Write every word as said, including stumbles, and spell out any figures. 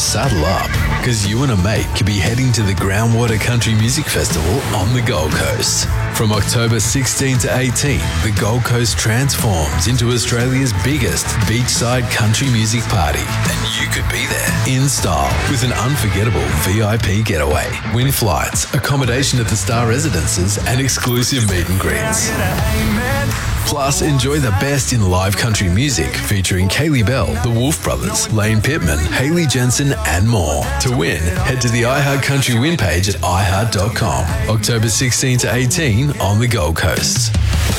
saddle up, because you and a mate could be heading to the Groundwater Country Music Festival on the Gold Coast. From October sixteenth to eighteenth, the Gold Coast transforms into Australia's biggest beachside country music party, and you could be there in style with an unforgettable V I P getaway. Win flights, accommodation at the Star Residences, and exclusive meet and greets. Plus, enjoy the best in live country music featuring Kaylee Bell, the Wolf Brothers, Lane Pittman, Hayley Jensen, and more. To win, head to the iHeart Country Win page at i heart dot com. October sixteenth to eighteenth on the Gold Coast.